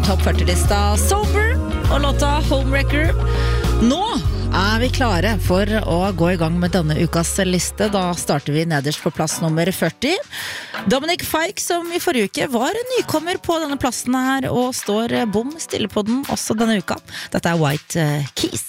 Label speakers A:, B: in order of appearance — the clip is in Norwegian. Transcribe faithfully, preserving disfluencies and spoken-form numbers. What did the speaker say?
A: topp førti-lista Sober og låta Homewrecker. Nå er vi klare for å gå i gang med denne ukas liste. Da starter vi nederst på plass nummer førti. Dominic Fike, som i forrige uke var en nykommer på denne plassen her, og står bom stille på den også denne uka. Dette er White Keys.